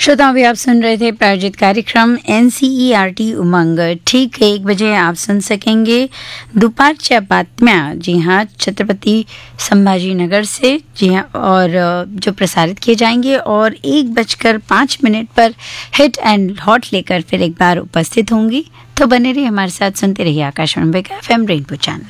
श्रोताओं, अभी आप सुन रहे थे प्रायोजित कार्यक्रम NCERT उमंग। ठीक 1 बजे आप सुन सकेंगे दुपारच्या बातम्या, जी हाँ, छत्रपति संभाजी नगर से, जी हाँ, और जो प्रसारित किए जाएंगे। और 1:05 पर हिट एंड हॉट लेकर फिर एक बार उपस्थित होंगी। तो बने रहिए हमारे साथ, सुनते रहिए आकाशवाणी का FM रेनबो चैनल।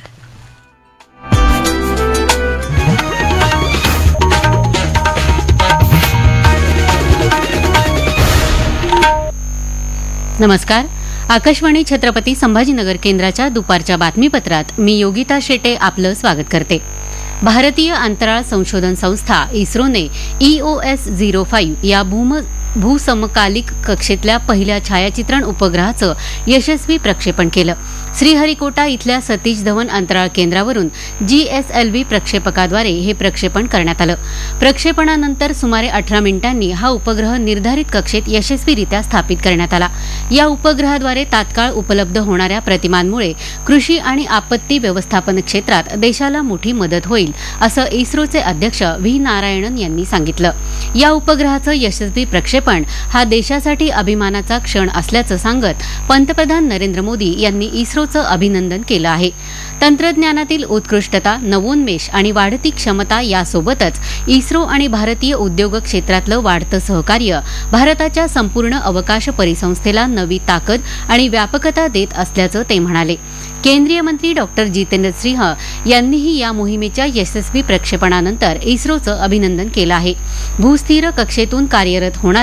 नमस्कार. आकाशवाणी छत्रपती संभाजीनगर केंद्राच्या दुपारच्या बातमीपत्रात मी योगिता शेटे आपलं स्वागत करते. भारतीय अंतराळ संशोधन संस्था इस्रोने EOS-05 या भूसमकालिक कक्षेतल्या पहिल्या छायाचित्रण उपग्रहाचं यशस्वी प्रक्षेपण केलं. श्रीहरिकोटा इथल्या सतीश धवन अंतराळ केंद्रावरून GSLV प्रक्षेपकाद्वारे हे प्रक्षेपण करण्यात आलं. प्रक्षेपणानंतर सुमारे 18 मिनिटांनी हा उपग्रह निर्धारित कक्षेत यशस्वीरित्या स्थापित करण्यात आला. या उपग्रहाद्वारे तात्काळ उपलब्ध होणाऱ्या प्रतिमांमुळे कृषी आणि आपत्ती व्यवस्थापन क्षेत्रात देशाला मोठी मदत होईल, असं इस्रोचे अध्यक्ष व्ही नारायणन यांनी सांगितलं. या उपग्रहाचं यशस्वी प्रक्षेपण हा देशासाठी अभिमानाचा क्षण असल्याचं सांगत पंतप्रधान नरेंद्र मोदी यांनी इस्रोचं अभिनंदन केलं आहे. तंत्रज्ञानातील उत्कृष्टता, नवोन्मेष आणि वाढती क्षमता यासोबतच इस्रो आणि भारतीय उद्योग क्षेत्रातलं वाढतं सहकार्य भारताच्या संपूर्ण अवकाश परिसंस्थेला नवी ताकद आणि व्यापकता देत असल्याचं ते म्हणाले. केंद्रीय मंत्री डॉक्टर जितेंद्र सिंह यांनीही या मोहिमेच्या यशस्वी प्रक्षेपणानंतर इस्रोचं अभिनंदन केलं आहे. भूस्थिर कक्षेतून कार्यरत होणार